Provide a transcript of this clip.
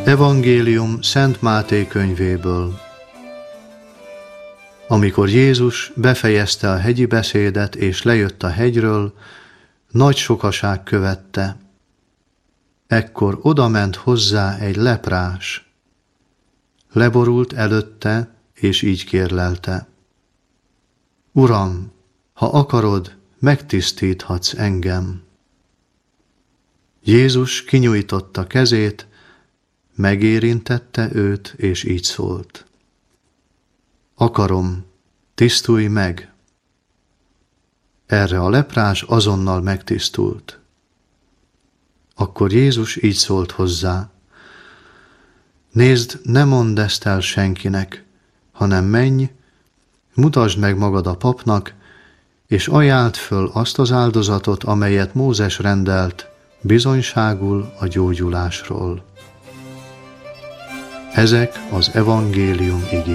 Evangélium Szent Máté könyvéből. Amikor Jézus befejezte a hegyi beszédet és lejött a hegyről, nagy sokaság követte. Ekkor odament hozzá egy leprás. Leborult előtte, és így kérlelte: Uram, ha akarod, megtisztíthatsz engem. Jézus kinyújtotta kezét, megérintette őt, és így szólt: Akarom, tisztulj meg! Erre a leprás azonnal megtisztult. Akkor Jézus így szólt hozzá: Nézd, ne mondd ezt el senkinek, hanem menj, mutasd meg magad a papnak, és ajánld föl azt az áldozatot, amelyet Mózes rendelt, bizonyságul a gyógyulásról. Ezek az evangélium igéi.